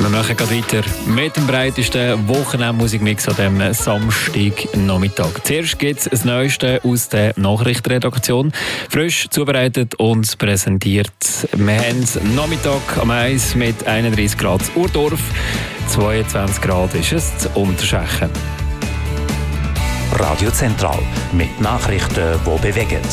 Wir machen gerade weiter mit dem breitesten Wochenendmusikmix an diesem Samstagnachmittag. Zuerst gibt es das Neueste aus der Nachrichtenredaktion. Frisch zubereitet und präsentiert. Wir haben Nachmittag am 1 mit 31 Grad in Urdorf. 22 Grad ist es zu Unterschächen. Radio Zentral mit Nachrichten, die bewegen.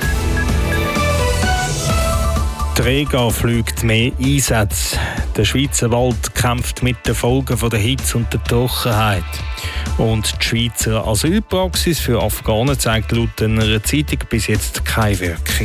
Die Rega fliegt mehr Einsätze. Der Schweizer Wald kämpft mit den Folgen der Hitze und der Trockenheit. Und die Schweizer Asylpraxis für Afghanen zeigt laut einer Zeitung bis jetzt keine Wirkung.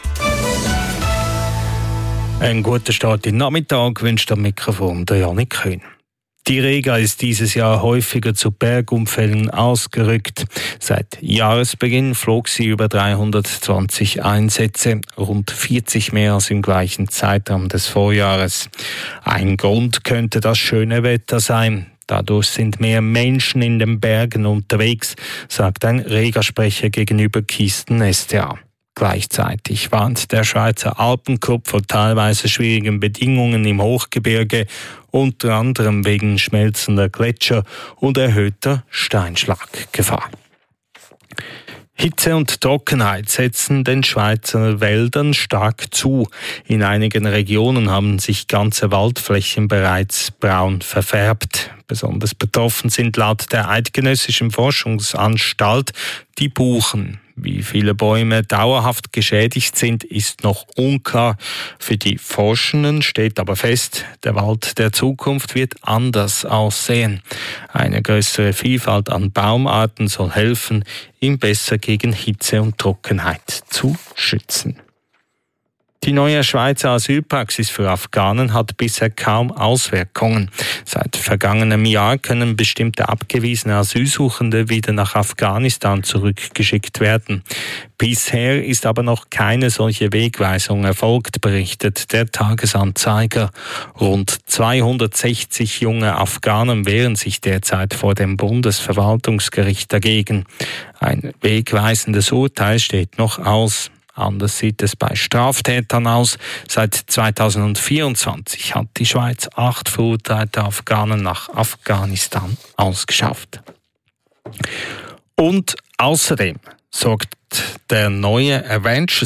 Einen guten Start in den Nachmittag wünscht am Mikrofon der Janik Köhn. Die Rega ist dieses Jahr häufiger zu Bergunfällen ausgerückt. Seit Jahresbeginn flog sie über 320 Einsätze, rund 40 mehr als im gleichen Zeitraum des Vorjahres. Ein Grund könnte das schöne Wetter sein. Dadurch sind mehr Menschen in den Bergen unterwegs, sagt ein Rega-Sprecher gegenüber Kisten STA. Gleichzeitig warnt der Schweizer Alpenclub vor teilweise schwierigen Bedingungen im Hochgebirge, unter anderem wegen schmelzender Gletscher und erhöhter Steinschlaggefahr. Hitze und Trockenheit setzen den Schweizer Wäldern stark zu. In einigen Regionen haben sich ganze Waldflächen bereits braun verfärbt. Besonders betroffen sind laut der Eidgenössischen Forschungsanstalt die Buchen. Wie viele Bäume dauerhaft geschädigt sind, ist noch unklar. Für die Forschenden steht aber fest, der Wald der Zukunft wird anders aussehen. Eine größere Vielfalt an Baumarten soll helfen, ihn besser gegen Hitze und Trockenheit zu schützen. Die neue Schweizer Asylpraxis für Afghanen hat bisher kaum Auswirkungen. Seit vergangenem Jahr können bestimmte abgewiesene Asylsuchende wieder nach Afghanistan zurückgeschickt werden. Bisher ist aber noch keine solche Wegweisung erfolgt, berichtet der Tagesanzeiger. Rund 260 junge Afghanen wehren sich derzeit vor dem Bundesverwaltungsgericht dagegen. Ein wegweisendes Urteil steht noch aus. Anders sieht es bei Straftätern aus. Seit 2024 hat die Schweiz 8 verurteilte Afghanen nach Afghanistan ausgeschafft. Und außerdem sorgt der neue Avengers